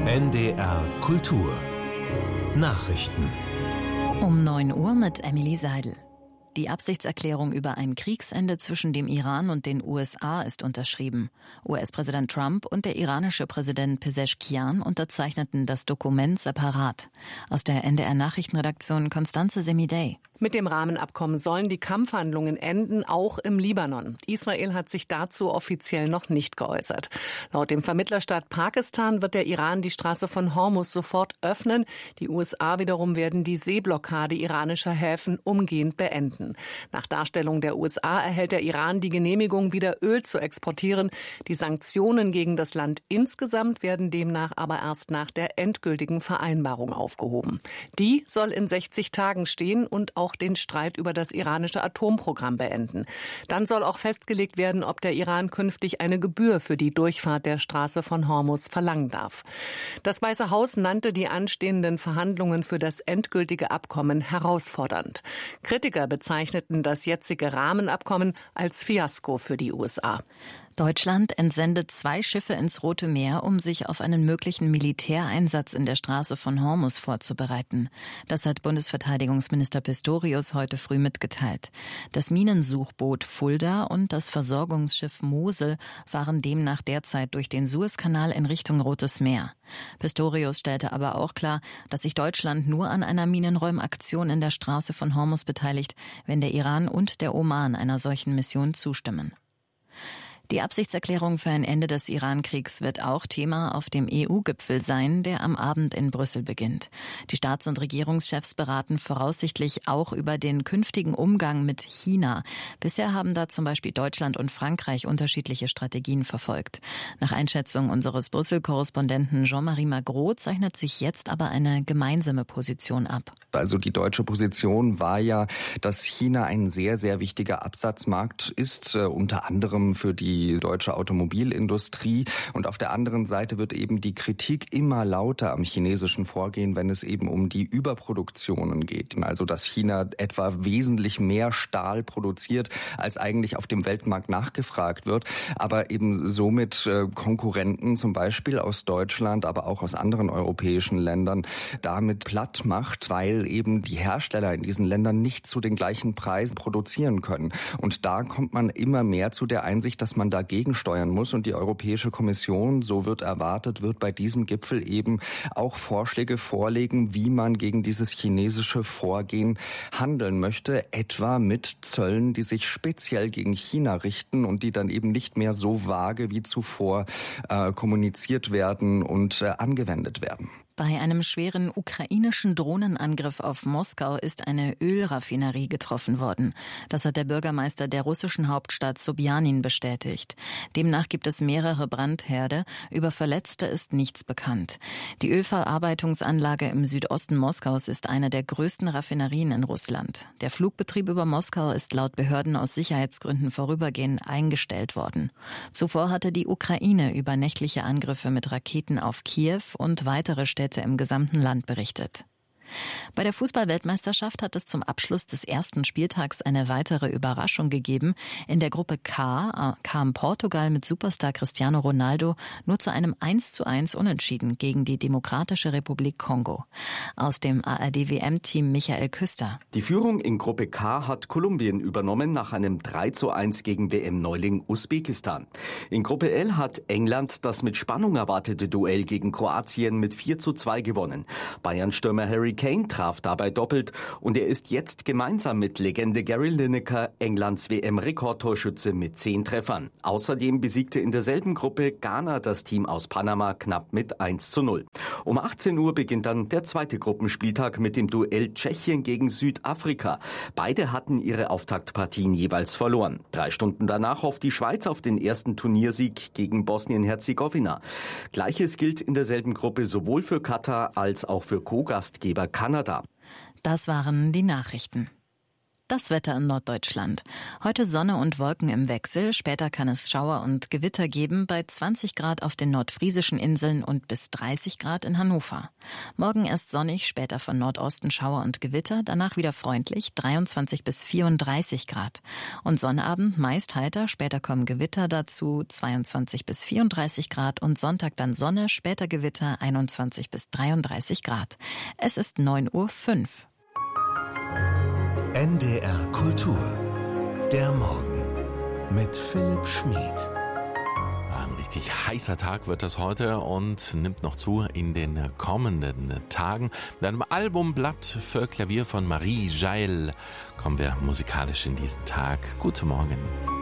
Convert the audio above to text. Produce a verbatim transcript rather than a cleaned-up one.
N D R Kultur Nachrichten um neun Uhr mit Emily Seidel. Die Absichtserklärung über ein Kriegsende zwischen dem Iran und den U S A ist unterschrieben. U S-Präsident Trump und der iranische Präsident Pezeshkian unterzeichneten das Dokument separat. Aus der N D R-Nachrichtenredaktion Constanze Semidey. Mit dem Rahmenabkommen sollen die Kampfhandlungen enden, auch im Libanon. Israel hat sich dazu offiziell noch nicht geäußert. Laut dem Vermittlerstaat Pakistan wird der Iran die Straße von Hormuz sofort öffnen. Die U S A wiederum werden die Seeblockade iranischer Häfen umgehend beenden. Nach Darstellung der U S A erhält der Iran die Genehmigung, wieder Öl zu exportieren. Die Sanktionen gegen das Land insgesamt werden demnach aber erst nach der endgültigen Vereinbarung aufgehoben. Die soll in sechzig Tagen stehen und auch den Streit über das iranische Atomprogramm beenden. Dann soll auch festgelegt werden, ob der Iran künftig eine Gebühr für die Durchfahrt der Straße von Hormuz verlangen darf. Das Weiße Haus nannte die anstehenden Verhandlungen für das endgültige Abkommen herausfordernd. Kritiker bezeichneten das jetzige Rahmenabkommen als Fiasko für die U S A. Deutschland entsendet zwei Schiffe ins Rote Meer, um sich auf einen möglichen Militäreinsatz in der Straße von Hormuz vorzubereiten. Das hat Bundesverteidigungsminister Pistorius heute früh mitgeteilt. Das Minensuchboot Fulda und das Versorgungsschiff Mosel fahren demnach derzeit durch den Suezkanal in Richtung Rotes Meer. Pistorius stellte aber auch klar, dass sich Deutschland nur an einer Minenräumaktion in der Straße von Hormuz beteiligt, wenn der Iran und der Oman einer solchen Mission zustimmen. Die Absichtserklärung für ein Ende des Iran-Kriegs wird auch Thema auf dem E U-Gipfel sein, der am Abend in Brüssel beginnt. Die Staats- und Regierungschefs beraten voraussichtlich auch über den künftigen Umgang mit China. Bisher haben da zum Beispiel Deutschland und Frankreich unterschiedliche Strategien verfolgt. Nach Einschätzung unseres Brüssel-Korrespondenten Jean-Marie Magro zeichnet sich jetzt aber eine gemeinsame Position ab. Also die deutsche Position war ja, dass China ein sehr, sehr wichtiger Absatzmarkt ist, äh, unter anderem für die die deutsche Automobilindustrie. Und auf der anderen Seite wird eben die Kritik immer lauter am chinesischen Vorgehen, wenn es eben um die Überproduktionen geht. Also dass China etwa wesentlich mehr Stahl produziert, als eigentlich auf dem Weltmarkt nachgefragt wird, aber eben somit äh, Konkurrenten zum Beispiel aus Deutschland, aber auch aus anderen europäischen Ländern damit platt macht, weil eben die Hersteller in diesen Ländern nicht zu den gleichen Preisen produzieren können. Und da kommt man immer mehr zu der Einsicht, dass man dagegen steuern muss. Und die Europäische Kommission, so wird erwartet, wird bei diesem Gipfel eben auch Vorschläge vorlegen, wie man gegen dieses chinesische Vorgehen handeln möchte, etwa mit Zöllen, die sich speziell gegen China richten und die dann eben nicht mehr so vage wie zuvor äh, kommuniziert werden und äh, angewendet werden. Bei einem schweren ukrainischen Drohnenangriff auf Moskau ist eine Ölraffinerie getroffen worden. Das hat der Bürgermeister der russischen Hauptstadt Sobjanin bestätigt. Demnach gibt es mehrere Brandherde. Über Verletzte ist nichts bekannt. Die Ölverarbeitungsanlage im Südosten Moskaus ist eine der größten Raffinerien in Russland. Der Flugbetrieb über Moskau ist laut Behörden aus Sicherheitsgründen vorübergehend eingestellt worden. Zuvor hatte die Ukraine über nächtliche Angriffe mit Raketen auf Kiew und weitere Städte im gesamten Land berichtet. Bei der Fußball-Weltmeisterschaft hat es zum Abschluss des ersten Spieltags eine weitere Überraschung gegeben. In der Gruppe K kam Portugal mit Superstar Cristiano Ronaldo nur zu einem eins zu eins Unentschieden gegen die Demokratische Republik Kongo. Aus dem A R D-W M-Team Michael Küster. Die Führung in Gruppe K hat Kolumbien übernommen nach einem drei zu eins gegen W M-Neuling Usbekistan. In Gruppe L hat England das mit Spannung erwartete Duell gegen Kroatien mit vier zu zwei gewonnen. Bayern-Stürmer Harry Kane traf dabei doppelt und er ist jetzt gemeinsam mit Legende Gary Lineker Englands W M-Rekordtorschütze mit zehn Treffern. Außerdem besiegte in derselben Gruppe Ghana das Team aus Panama knapp mit eins zu null. Um achtzehn Uhr beginnt dann der zweite Gruppenspieltag mit dem Duell Tschechien gegen Südafrika. Beide hatten ihre Auftaktpartien jeweils verloren. Drei Stunden danach hofft die Schweiz auf den ersten Turniersieg gegen Bosnien-Herzegowina. Gleiches gilt in derselben Gruppe sowohl für Katar als auch für Co-Gastgeber Kanada. Das waren die Nachrichten. Das Wetter in Norddeutschland. Heute Sonne und Wolken im Wechsel. Später kann es Schauer und Gewitter geben bei zwanzig Grad auf den nordfriesischen Inseln und bis dreißig Grad in Hannover. Morgen erst sonnig, später von Nordosten Schauer und Gewitter, danach wieder freundlich, dreiundzwanzig bis vierunddreißig Grad. Und Sonnabend meist heiter, später kommen Gewitter dazu, zweiundzwanzig bis vierunddreißig Grad und Sonntag dann Sonne, später Gewitter, einundzwanzig bis dreiunddreißig Grad. Es ist neun Uhr fünf. N D R Kultur. Der Morgen mit Philipp Schmid. Ein richtig heißer Tag wird das heute und nimmt noch zu in den kommenden Tagen. Mit einem Albumblatt für Klavier von Marie Jael kommen wir musikalisch in diesen Tag. Guten Morgen.